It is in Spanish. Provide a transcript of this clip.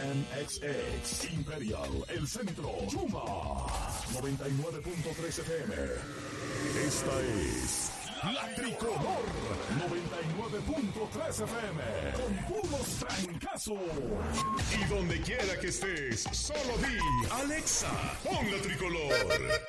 NXX, Imperial, El Centro, Yuma, 99.3 FM. Esta es La Tricolor, 99.3 FM, con puros trancazos. Y donde quiera que estés, solo di, Alexa, pon La Tricolor.